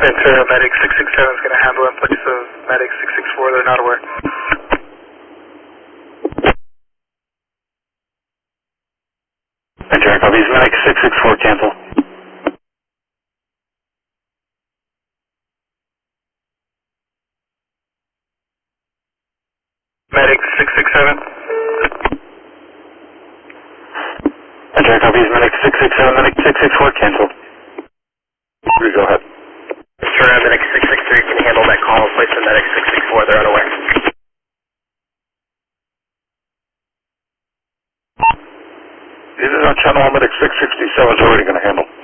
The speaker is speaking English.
Ventura, Medic 667 is going to handle in place of Medic 664, they're not aware. Ventura copies, Medic 664 cancel. Medic 667. Ventura copies, Medic 667, Medic 664 cancel. Go ahead. Ventura, Medic 663 can handle that call in place of Medic 664, they're unaware. This is on channel, Medic 667 is already going to handle.